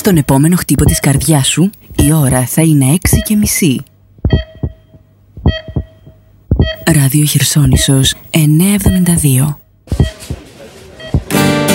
Στον επόμενο χτύπο της καρδιάς σου, η ώρα θα είναι 6:30. Ράδιο Χερσόνησος 972.